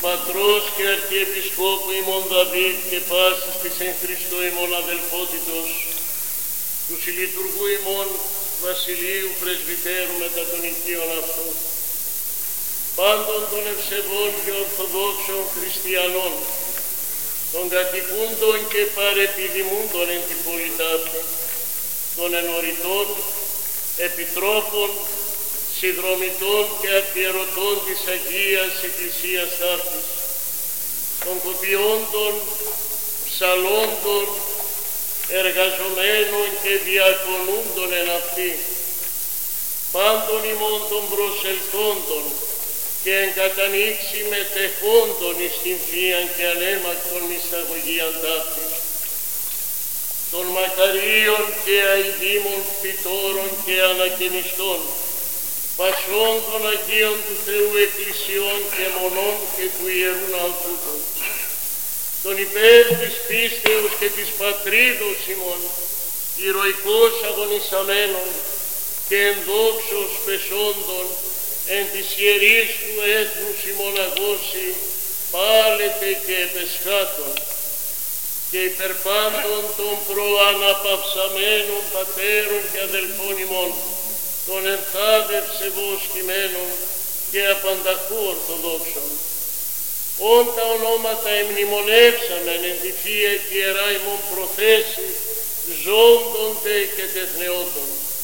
Πατρός και Αρχιεπισκόπου ημών Δαβίδ και πάσης της εν Χριστώ ημών αδελφότητος, του συλλειτουργού ημών Βασιλείου Πρεσβυτέρου μετά των οικείων αυτού, πάντων των ευσεβών και ορθοδόξων χριστιανών, των κατοικούντων και παρεπιδημούντων εν τη πολιτάφη, των ενωρητών, επιτρόπων, συνδρομητών και αφιερωτών της Αγίας Εκκλησίας Ταύτης, των κοπιόντων, ψαλόντων, εργαζομένων και διακονούντων εν αυτή, πάντων ημών των προσελθόντων και εν κατανοίξει μετεχόντων εις την Θείαν και ανέμακτον μυσταγωγίαν ταύτης, των μακαρίων και αηδήμων φυτόρων και ανακαινιστών, πασών των Αγίων του Θεού Εκκλησιών και μονών και του Ιερού Ναού, των υπέρ της πίστεως και της πατρίδος ημών, ηρωικώς αγωνισαμένων και ενδόξως πεσόντων, εν της ιερής του έθνους ημών αγώσει, πάλετε και επεσχάτων, και υπερπάντων των προαναπαυσαμένων πατέρων και αδελφών ημών, των ενθάδευ σεβοσκημένων και απανταχού ορθοδόξων. Όν τα ονόματα εμνημονεύσαμεν εν τη Θεία και Ιερά ημών προθέσει, ζώντων τε και τεθνεώτων.